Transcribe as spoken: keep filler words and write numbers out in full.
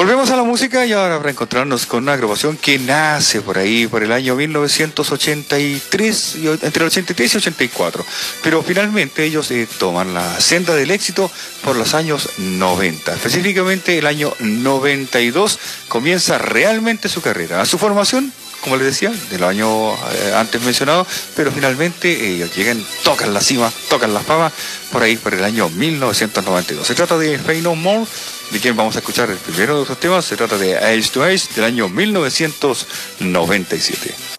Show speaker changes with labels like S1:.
S1: Volvemos a la música y ahora para encontrarnos con una agrupación que nace por ahí, por el año mil novecientos ochenta y tres, entre el ochenta y tres y ochenta y cuatro. Pero finalmente ellos eh, toman la senda del éxito por los años noventa. Específicamente el año noventa y dos comienza realmente su carrera. A su formación, como les decía, del año eh, antes mencionado, pero finalmente ellos llegan, tocan la cima, tocan la fama, por ahí por el año mil novecientos noventa y dos. Se trata de Faith No More, de quien vamos a escuchar el primero de esos temas. Se trata de Ace to Ace del año mil novecientos noventa y siete.